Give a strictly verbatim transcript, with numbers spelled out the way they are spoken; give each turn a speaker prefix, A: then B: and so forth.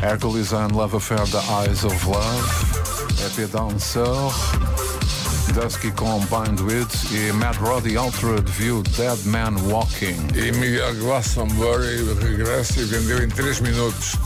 A: Hercules and Love Affair, The Eyes of Love, Happy Dancer, Dusky Combined With e Mad Roddy Altered View, Dead Man Walking.
B: E Miguel Glastonbury regressa e vendeu em três minutos